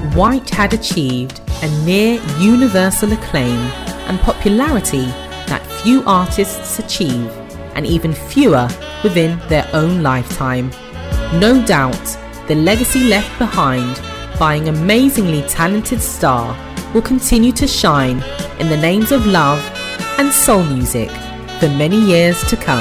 White had achieved a near universal acclaim and popularity that few artists achieve, and even fewer within their own lifetime. No doubt, the legacy left behind by an amazingly talented star will continue to shine in the names of love and soul music for many years to come.